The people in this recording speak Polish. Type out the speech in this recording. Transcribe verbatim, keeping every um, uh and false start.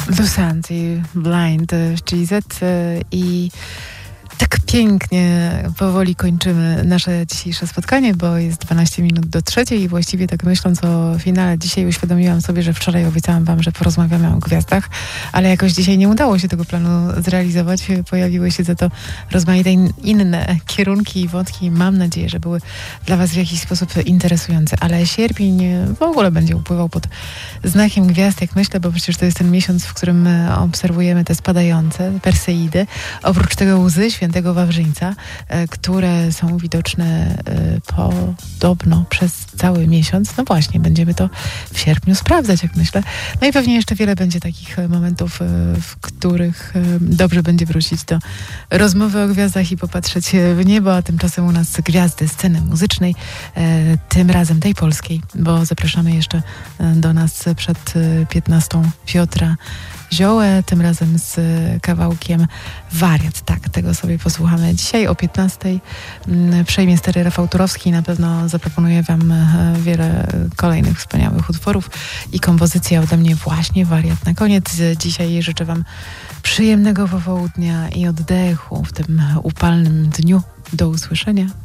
Lusanti, Blind, G Z i tak pięknie powoli kończymy nasze dzisiejsze spotkanie, bo jest dwanaście minut do trzeciej i właściwie tak myśląc o finale dzisiaj uświadomiłam sobie, że wczoraj obiecałam wam, że porozmawiamy o gwiazdach, ale jakoś dzisiaj nie udało się tego planu zrealizować. Pojawiły się za to rozmaite inne kierunki i wątki. Mam nadzieję, że były dla was w jakiś sposób interesujące, ale sierpień w ogóle będzie upływał pod znakiem gwiazd, jak myślę, bo przecież to jest ten miesiąc, w którym obserwujemy te spadające Perseidy. Oprócz tego łzy Świętego Wawrzyńca, które są widoczne podobno przez cały miesiąc. No właśnie, będziemy to w sierpniu sprawdzać, jak myślę. No i pewnie jeszcze wiele będzie takich momentów, w których dobrze będzie wrócić do rozmowy o gwiazdach i popatrzeć w niebo, a tymczasem u nas gwiazdy sceny muzycznej, tym razem tej polskiej, bo zapraszamy jeszcze do nas przed piętnastą Piotra Ziołę, tym razem z kawałkiem Wariat. Tak, tego sobie posłuchamy dzisiaj o piętnastej. Przejmie stery Rafał Turowski. Na pewno zaproponuje wam wiele kolejnych wspaniałych utworów i kompozycja ode mnie właśnie Wariat. Na koniec dzisiaj życzę wam przyjemnego popołudnia i oddechu w tym upalnym dniu. Do usłyszenia.